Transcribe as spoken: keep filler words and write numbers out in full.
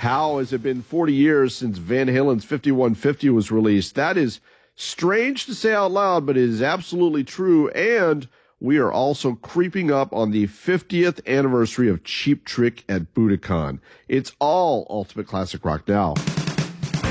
How has it been forty years since Van Halen's fifty-one fifty was released? That is strange to say out loud, but it is absolutely true. And we are also creeping up on the fiftieth anniversary of Cheap Trick at Budokan. It's all Ultimate Classic Rock now.